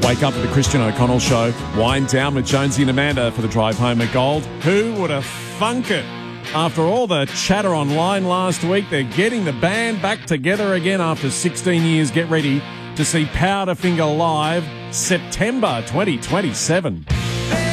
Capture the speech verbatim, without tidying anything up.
Wake up with the Christian O'Connell Show. Wind down with Jonesy and Amanda for the drive home at Gold. Who would have thunk it? After all the chatter online last week, they're getting the band back together again after sixteen years. Get ready to see Powderfinger live September twenty twenty-seven.